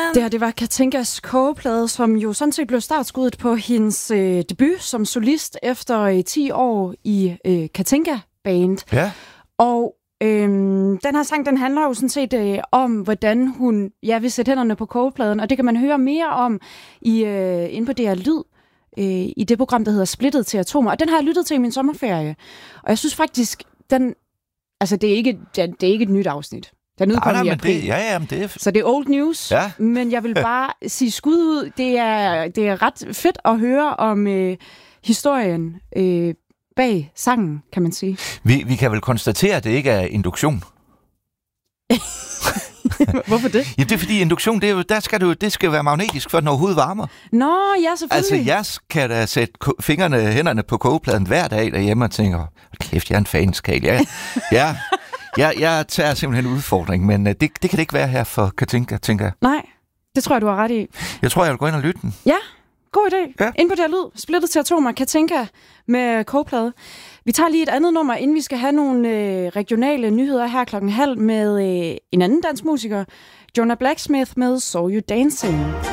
Det her, det var Katinkas kogeplade, som jo sådan set blev startskuddet på hendes debut som solist efter 10 år i Katinka Band. Ja. Og den her sang, den handler jo sådan set om, hvordan hun vil sætte hænderne på kogepladen, og det kan man høre mere om inde på DR Lyd, i det program, der hedder Splittet til Atomer. Og den har jeg lyttet til i min sommerferie. Og jeg synes faktisk, det er ikke et nyt afsnit. Den udkommer i april. Så det er old news, men jeg vil bare sige skud ud. Det er ret fedt at høre om historien bag sangen, kan man sige. Vi kan vel konstatere, at det ikke er induktion. Hvorfor det? Ja, det er fordi induktion, det skal være magnetisk, før den overhovedet varmer. Nå, ja, selvfølgelig. Altså, jeg kan da sætte hænderne på kogepladen hver dag derhjemme og tænker, kæft, jeg er en fanskal. Jeg tager simpelthen udfordring, men det kan det ikke være her for Katinka, tænker jeg. Nej, det tror jeg, du har ret i. Jeg tror, jeg vil gå ind og lytte den. Ja, god idé. Ja. Ind på det her lyd. Splittet til Atomer, Katinka med kogeplade. Vi tager lige et andet nummer, inden vi skal have nogle regionale nyheder her 12:30 med en anden dansk musiker, Jonah Blacksmith med Saw You Dancing.